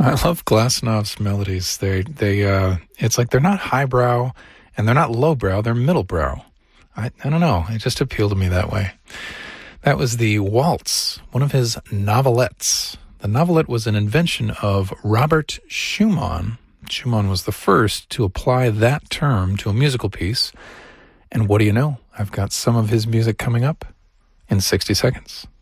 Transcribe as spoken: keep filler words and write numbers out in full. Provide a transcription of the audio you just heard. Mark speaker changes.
Speaker 1: I love Glasenov's melodies. They, they, uh, it's like they're not highbrow and they're not lowbrow. They're middlebrow. I, I don't know. It just appealed to me that way. That was the waltz, one of his novelettes. The novelette was an invention of Robert Schumann. Schumann was the first to apply that term to a musical piece. And what do you know? I've got some of his music coming up in sixty seconds.